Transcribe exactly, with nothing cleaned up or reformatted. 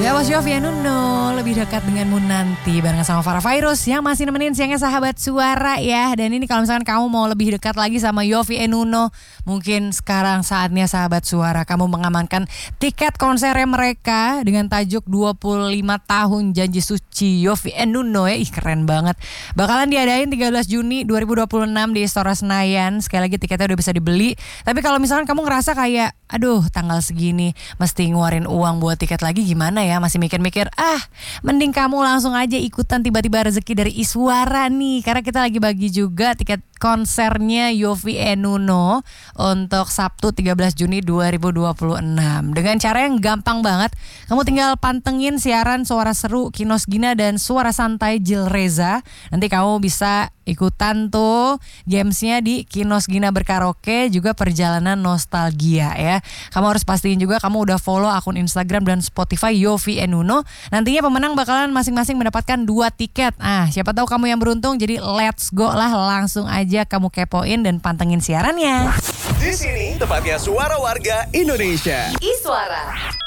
Ada Mas Yofi Nuno lebih dekat denganmu nanti barengan sama Farah Virus yang masih nemenin siangnya sahabat suara ya. Dan ini kalau misalkan kamu mau lebih dekat lagi sama Yofi Nuno, mungkin sekarang saatnya sahabat suara kamu mengamankan tiket konsernya mereka dengan tajuk dua puluh lima tahun janji suci Yofi Nuno ya. Ih keren banget. Bakalan diadain tiga belas Juni dua ribu dua puluh enam di Istora Senayan. Sekali lagi tiketnya udah bisa dibeli. Tapi kalau misalkan kamu ngerasa kayak aduh tanggal segini mesti ngeluarin uang buat tiket lagi gimana ya, masih mikir-mikir, ah mending kamu langsung aja ikutan tiba-tiba rezeki dari Iswara nih, karena kita lagi bagi juga tiket konsernya Yofi Nuno untuk Sabtu tiga belas Juni dua ribu dua puluh enam dengan cara yang gampang banget. Kamu tinggal pantengin siaran Suara Seru Kinos Gina dan Suara Santai Jil Reza. Nanti kamu bisa ikutan tuh gamesnya di Kinos Gina Berkaraoke, juga perjalanan nostalgia ya. Kamu harus pastiin juga kamu udah follow akun Instagram dan Spotify Yofi Nuno. Nantinya pemenang bakalan masing-masing mendapatkan dua tiket. Ah, siapa tahu kamu yang beruntung. Jadi let's go lah, langsung aja kamu kepoin dan pantengin siarannya. Di sini tempatnya suara warga Indonesia. Iswara.